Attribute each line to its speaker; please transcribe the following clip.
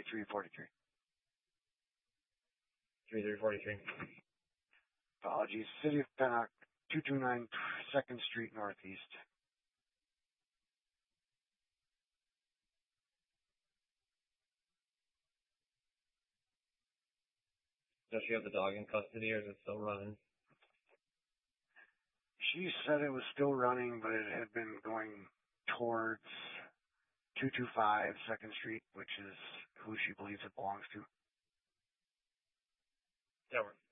Speaker 1: 3343.
Speaker 2: 3343.
Speaker 1: Apologies. City of Pennock, 229 2nd Street Northeast.
Speaker 2: Does she have the dog in custody, or is it still running?
Speaker 1: She said it was still running, but it had been going towards 225 2nd Street, which is who she believes it belongs to.
Speaker 2: That works.